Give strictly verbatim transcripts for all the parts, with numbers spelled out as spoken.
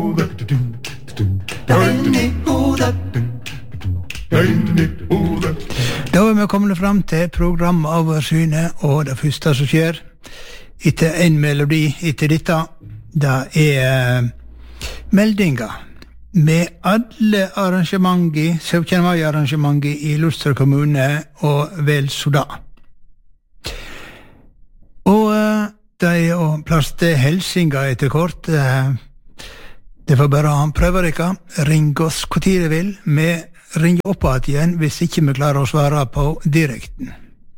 Da er vi kommet frem til programoversynet, og det første som skjer etter en melodi etter dette, det er meldinger med alle arrangementer, syttende mai-arrangementer i Luster kommune og vel så da. Og det er jo plass til helsinga etter kort. Det får bare han prøve dere. Ring oss hvor tid dere vil. Vi ringer opp igjen hvis ikke vi klarer å svare på direkten.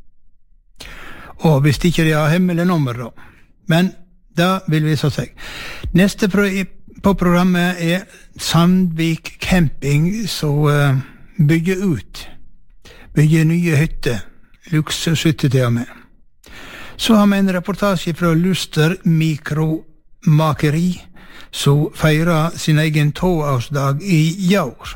Og hvis ikke de har hemmelig nummer da. Men da vil vi så si. Neste pro på programmet er Sandvik Camping, som uh, bygger ut. Bygger nye hytter. Luksushytter til og med. Så har vi en reportasje fra Luster Mikromakeri, som feirer sin egen toårsdag i år.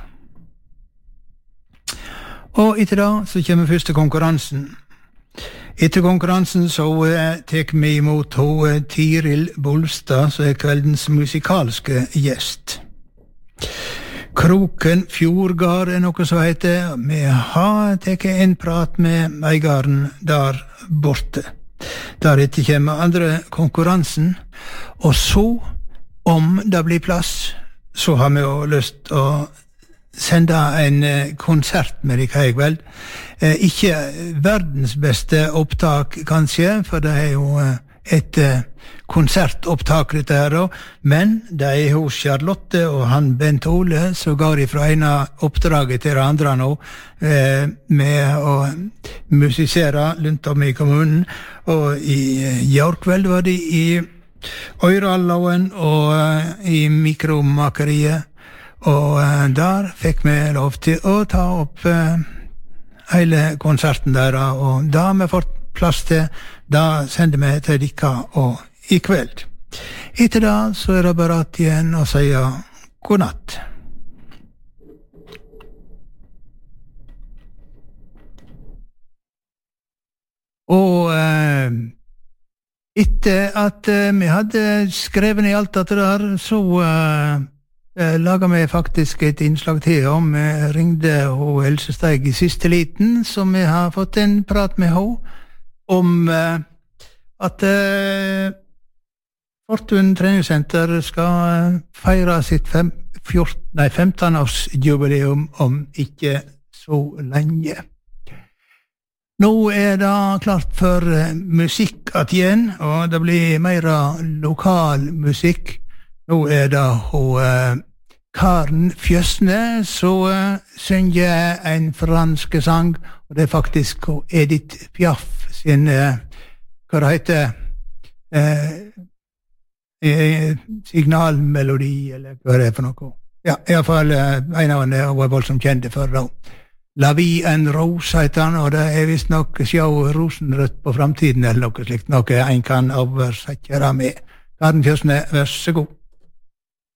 Og etter da så kommer første konkurransen. Etter konkurransen så eh, tek vi imot uh, Tiril Bolstad, som er kveldens musikalske gjest. Kroken Fjordgard er noe som heter. Vi har teket en prat med eigaren der borte. Deretter kommer andre konkurransen, og så, om det blir plass, så har vi jo lyst å sende en konsert med dere i kveld. Eh, ikke verdens beste opptak, kanskje, for det er jo et eh, konsertopptak dette her, men det er hos Charlotte og han Bent Ole, så går de fra ene oppdraget til det andre nå, eh, med å musisere rundt om i kommunen, og i går kveld var de i Øyralloven og uh, i Mikromakeriet, og uh, der fikk vi lov til å ta opp uh, hele konserten der, og da har vi fått plass til, da sender vi til dere og i kveld. Etter da så er det bare at igjen å si god natt. Og uh, etter at uh, vi hadde skrevet i alt dette der, så uh, uh, laget vi faktisk et innslag til om vi ringde og Else Steig i siste liten, så vi har fått en prat med henne om uh, at uh, Fortun treningssenter skal uh, feire sitt fem, fjorten, nei, femten-årsjubileum om ikke så lenge. Nå er det klart for uh, musikk at igjen, og det blir mer lokal musikk. Nå er det ho, uh, Karen Fjösne som uh, synger en fransk sang, og det er faktisk Edith Piaf sin, uh, hva det heter, uh, uh, signalmelodi, eller hva det er for noe. Ja, i hvert fall uh, en av henne var voldsomt kjente for da. La vie en rose heter han, og det er visst nok sjå rosenrødt på framtiden eller noe slikt, noe en kan oversette med. Karen Fjösne, vær så god.